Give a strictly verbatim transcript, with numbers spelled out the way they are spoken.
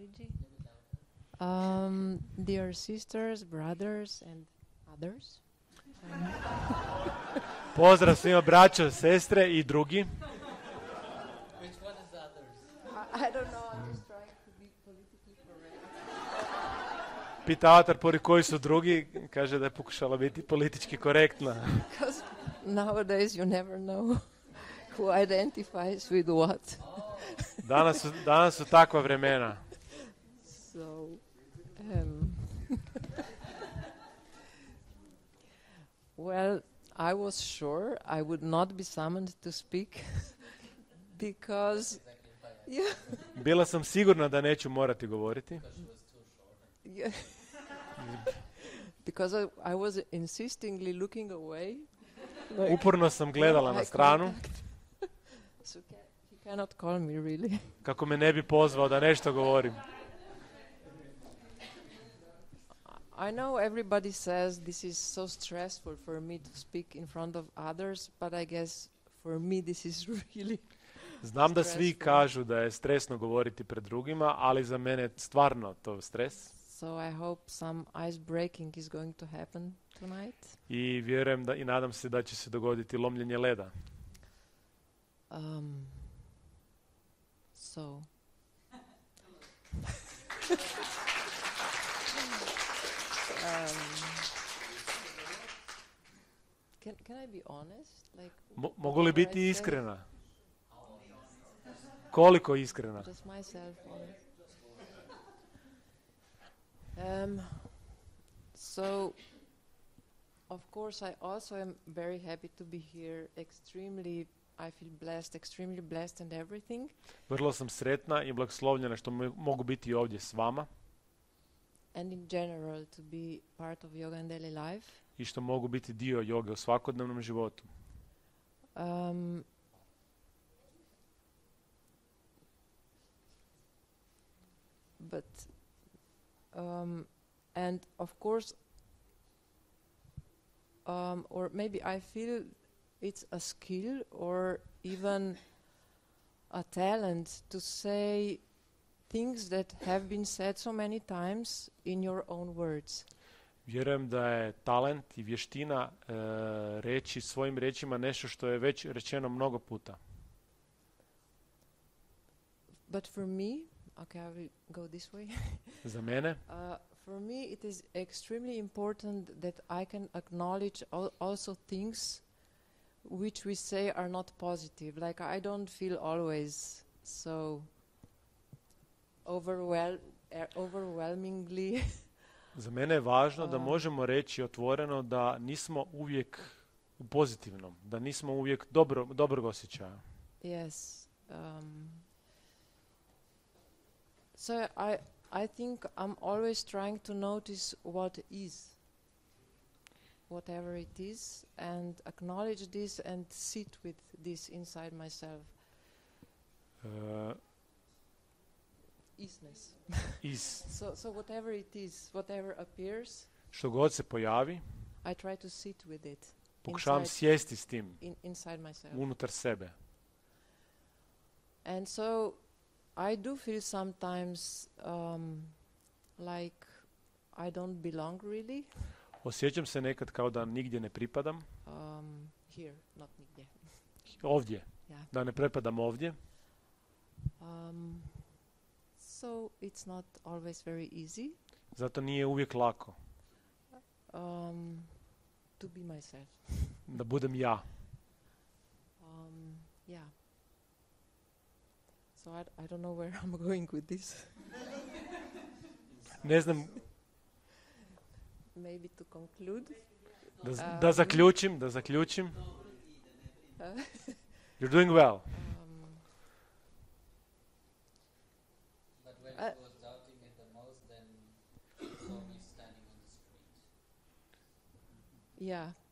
religy. Um, dear sisters, brothers, and others. Um, Pozdrav svima braćo, sestre i drugi. Which one is others? I, I don't know. I'm just trying to be politically correct. Pita avatar pori koji su drugi, kaže da je pokušala biti politički korektna. Because nowadays you never know who identifies with what. Danas su, danas su takva vremena. So, um, well, I was sure I would not be summoned to speak because, yeah, Bila sam sigurna da neću morati govoriti. yeah. because I, I was insistingly looking away. Like, Uporno sam gledala no na eye stranu contact. So ca- he cannot call me really. kako me ne bi pozvao da nešto govorim. I know everybody says this is so stressful for me to speak in front of others, but I guess for me this is really Znam da svi Stressful. kažu da je stresno govoriti pred drugima, ali za mene je stvarno to stres. so I hope some ice breaking is going to happen tonight. I vjerujem da i nadam se da će se dogoditi lomljenje leda. Um, so um, can can I be honest? Like Mo- mogu li whatever biti I say, iskrena? Koliko iskrena? Just myself honest. Um, so, of course, I also am very happy to be here. Extremely, I feel blessed, extremely blessed and everything. Vrlo sam sretna i blagoslovljena što mo- mogu biti ovdje s vama And in general, to be part of yoga and daily life. i što mogu biti dio joge u svakodnevnom životu. Um, but, um, and of course, um, or maybe I feel it's a skill or even a talent to say things that have been said so many times in your own words. Vjerujem da je talent i vještina e, reći svojim riječima nešto što je već rečeno mnogo puta. But for me, okay, I will go this way. Za mene, Uh, for me, it is extremely important that I can acknowledge al- also things which we say are not positive. Like I don't feel always so overwhel- uh, overwhelmingly. za mene je važno da A. možemo reći otvoreno da nismo uvijek u pozitivnom, da nismo uvijek dobro, dobrog osjećaja. Yes. Um, so I I think I'm always trying to notice what is, whatever it is, and acknowledge this and sit with this inside myself. E, Isness. iz So so whatever it is, whatever appears, što god se pojavi, I try to sit with it pokušavam inside, sjesti s tim in, inside myself. unutar sebe. And so I do feel sometimes um, like I don't belong really Osjećam se nekad kao da nigdje ne pripadam, um, here, not nigdje. ovdje, Yeah. da ne pripadam ovdje. Um, so it's not always very easy Zato nije uvijek lako um, to be myself. da budem ja. Um, yeah. So I, I don't know where I'm going with this. Ne znam, Maybe to conclude. da, z- Um, da zaključim, da zaključim. Uh, You're doing well. um, But when Uh, he was doubting it the most, then he saw me standing on the street. yeah.